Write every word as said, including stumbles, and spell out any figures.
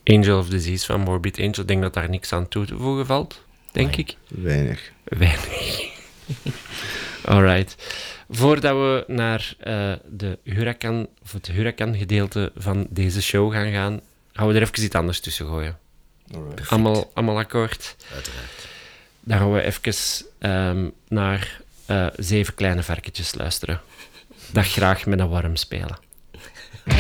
Angel of Disease van Morbid Angel. Ik denk dat daar niks aan toe te voegen valt, denk Nee. ik. Weinig. Weinig. Alright. Voordat we naar uh, de Huracan, of het Huracan-gedeelte van deze show gaan gaan, gaan we er even iets anders tussen gooien. Alright. Allemaal, allemaal akkoord? Uiteraard. Dan gaan we even um, naar uh, Zeven Kleine Varkentjes luisteren. Dat graag met een worm spelen.